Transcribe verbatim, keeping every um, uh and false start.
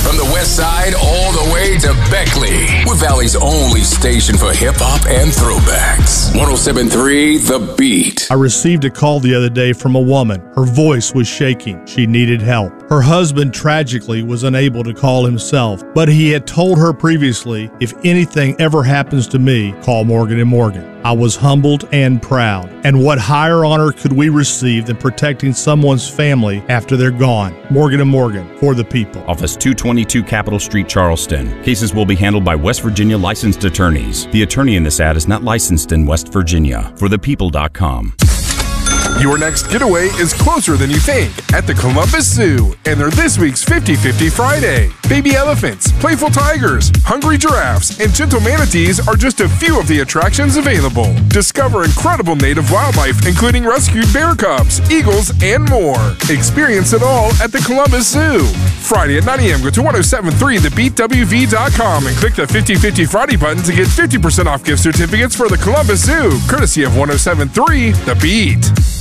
From the west side all the way to Beckley. We're Valley's only station for hip-hop and throwbacks. one oh seven point three The Beat. I received a call the other day from a woman. Her voice was shaking. She needed help. Her husband tragically was unable to call himself, but he had told her previously, if anything ever happens to me, call Morgan and Morgan. I was humbled and proud. And what higher honor could we receive than protecting someone's family after they're gone? Morgan and Morgan, for the people. Office two twenty-two Capitol Street, Charleston. Cases will be handled by West Virginia licensed attorneys. The attorney in this ad is not licensed in West Virginia. for the people dot com. Your next getaway is closer than you think at the Columbus Zoo, and they're this week's fifty fifty Friday. Baby elephants, playful tigers, hungry giraffes, and gentle manatees are just a few of the attractions available. Discover incredible native wildlife, including rescued bear cubs, eagles, and more. Experience it all at the Columbus Zoo. Friday at nine a.m. Go to ten seventy-three the beat w v dot com and click the fifty fifty Friday button to get fifty percent off gift certificates for the Columbus Zoo, courtesy of ten seventy-three The Beat.